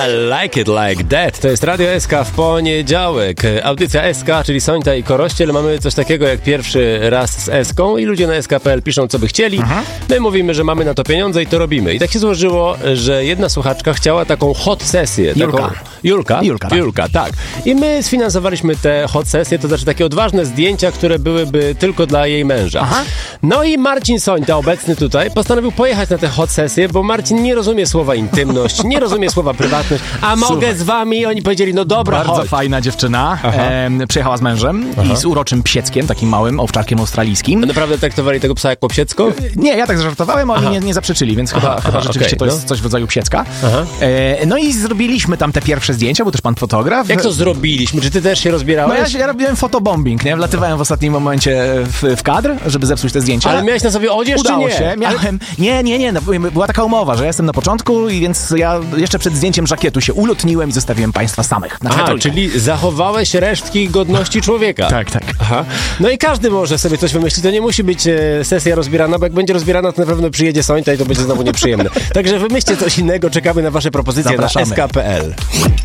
Like it like that. To jest Radio SK w poniedziałek. Audycja SK, czyli Sońta i Korościel. Mamy coś takiego jak pierwszy raz z SK-ą i ludzie na sk.pl piszą, co by chcieli. My mówimy, że mamy na to pieniądze i to robimy. I tak się złożyło, że jedna słuchaczka chciała taką hot sesję. Julka, tak. I my sfinansowaliśmy te hot sesje, to znaczy takie odważne zdjęcia, które byłyby tylko dla jej męża. No i Marcin Sońta, obecny tutaj, postanowił pojechać na te hot sesje, bo Marcin nie rozumie słowa intymność, nie rozumie słowa prywatność, a mogę z wami? Oni powiedzieli, no dobra, Bardzo chodź. fajna dziewczyna, przyjechała z mężem i z uroczym psieckiem, takim małym owczarkiem australijskim. Naprawdę traktowali tego psa jak po psiecku? Nie, ja tak żartowałem, oni nie zaprzeczyli, więc chyba rzeczywiście to jest coś w rodzaju psiecka. No i zrobiliśmy tam te pierwsze zdjęcia, był też pan fotograf. Jak to zrobiliśmy? Czy ty też się rozbierałeś? No ja robiłem fotobombing, nie? Wlatywałem w ostatnim momencie w kadr, żeby zepsuć te zdjęcia. Ale miałeś na sobie odzież, Udało czy nie? się, miałem. Nie, no, była taka umowa, że ja jestem na początku i więc ja jeszcze przed zdjęciem żakietu się ulotniłem i zostawiłem państwa samych. Czyli zachowałeś resztki godności człowieka. Tak. No i każdy może sobie coś wymyślić. To nie musi być sesja rozbierana, bo jak będzie rozbierana, to na pewno przyjedzie Sońta i to będzie znowu nieprzyjemne. Także wymyślcie coś innego. Czekamy na wasze propozycje. Zapraszamy. Na sk.pl.